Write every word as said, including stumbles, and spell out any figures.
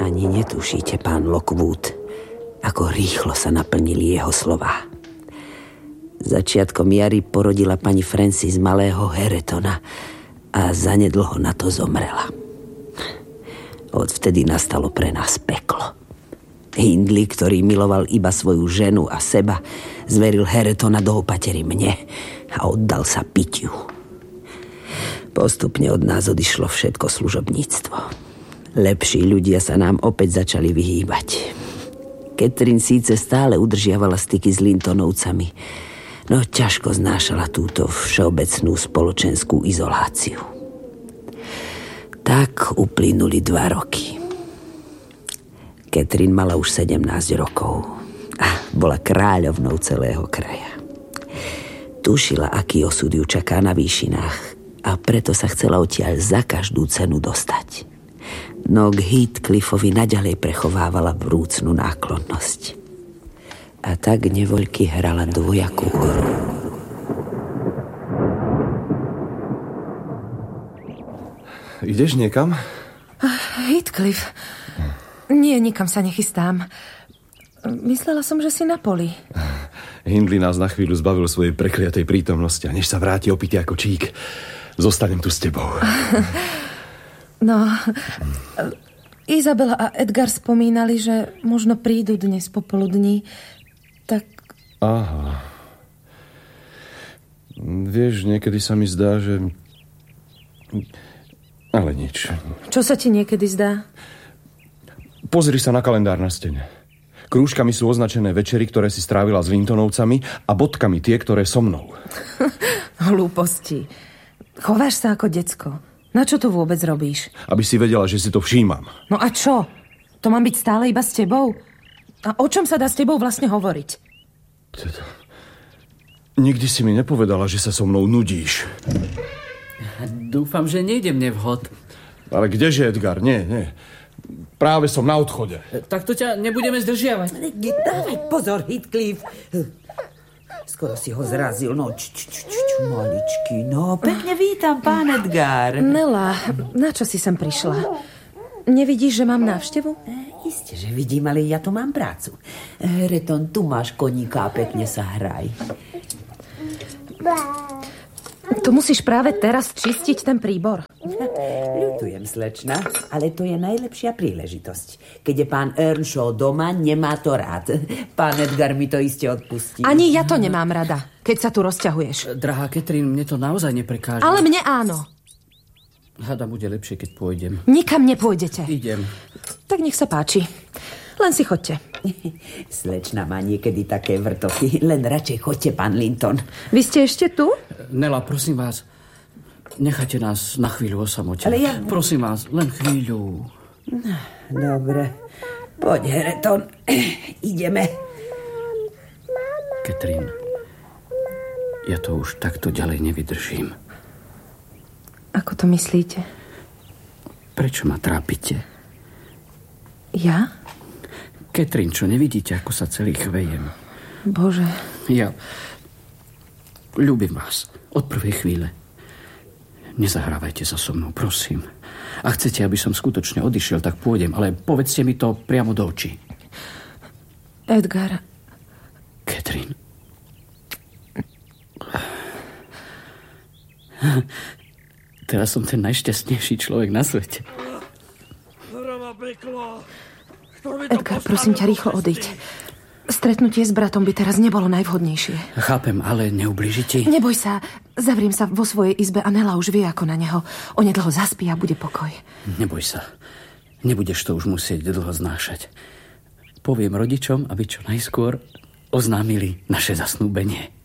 Ani netušíte, pán Lockwood, ako rýchlo sa naplnili jeho slová. Začiatkom jary porodila pani Francis malého Haretona a zanedlho na to zomrela. Odvtedy nastalo pre nás peklo. Hindley, ktorý miloval iba svoju ženu a seba, zveril Haretona do opatery mne a oddal sa pitiu. Postupne od nás odišlo všetko služobníctvo. Lepší ľudia sa nám opäť začali vyhýbať. Catherine síce stále udržiavala styky s Lintonovcami, no ťažko znášala túto všeobecnú spoločenskú izoláciu. Tak uplynuli dva roky. Catherine mala už sedemnásť rokov a bola kráľovnou celého kraja. Tušila, aký osud ju čaká na výšinách a preto sa chcela odtiaľ za každú cenu dostať. No k Heathcliffovi naďalej prechovávala vrúcnu náklonnosť. A tak nevoľky hrala dvojakú hru. Ideš niekam? Heathcliff. Nie, nikam sa nechystám. Myslela som, že si na poli. Hindley nás na chvíľu zbavil svojej prekliatej prítomnosti a než sa vráti opitý ako čík, zostanem tu s tebou. No, Izabela a Edgar spomínali, že možno prídu dnes popoludní, tak... Aha. Vieš, niekedy sa mi zdá, že... Ale nič. Čo sa ti niekedy zdá? Pozri sa na kalendár na stene. Krúžkami sú označené večery, ktoré si strávila s Lintonovcami a bodkami tie, ktoré so mnou. Hlúposti. Chováš sa ako decko. Na čo to vôbec robíš? Aby si vedela, že si to všímam. No a čo? To mám byť stále iba s tebou? A o čom sa dá s tebou vlastne hovoriť? Teda... Nikdy si mi nepovedala, že sa so mnou nudíš. Dúfam, že nejde mne vhod. Ale kdeže, Edgar? Nie, nie. Práve som na odchode. Tak to ťa nebudeme zdržiavať. Dávaj pozor, Heathcliff. Skoro si ho zrazil. No, č, č, č, č, maličky. No, pekne vítam, pán Edgar. Nela, na čo si sem prišla? Nevidíš, že mám návštevu? E, isté, že vidím, ale ja tu mám prácu. E, Reton, tu máš koníka a pekne sa hraj. Tu musíš práve teraz čistiť ten príbor. Ľutujem, slečna, ale to je najlepšia príležitosť. Keď je pán Earnshaw doma, nemá to rád. Pán Edgar mi to iste odpustí. Ani ja to nemám rada, keď sa tu rozťahuješ. Drahá Catherine, mne to naozaj neprekáže. Ale mne áno. Hada, bude lepšie, keď pôjdem. Nikam nepôjdete. Idem. Tak nech sa páči. Len si chodte. Slečna má niekedy také vrtochy. Len radšej chodte, pán Linton. Vy ste ešte tu? Nela, prosím vás, nechajte nás na chvíľu o samote. Ale ja... Prosím vás, len chvíľu. Dobre. Poď, Hareton. Ideme. Catherine, ja to už takto ďalej nevydržím. Ako to myslíte? Prečo ma trápite? Ja? Catherine, čo nevidíte, ako sa celý chvejem? Bože. Ja ľúbim vás od prvej chvíle. Nezahrávajte sa so mnou, prosím. A chcete, aby som skutočne odišiel, tak pôjdem, ale povedzte mi to priamo do očí. Edgar. Catherine. Teraz som ten najšťastnejší človek na svete. Edgar, prosím ťa, rýchlo odíď. Stretnutie s bratom by teraz nebolo najvhodnejšie. Chápem, ale neublíži ti. Neboj sa, zavriem sa vo svojej izbe a Nela už vie ako na neho. Onedlho zaspí a bude pokoj. Neboj sa. Nebudeš to už musieť dlho znášať. Poviem rodičom, aby čo najskôr oznámili naše zasnúbenie.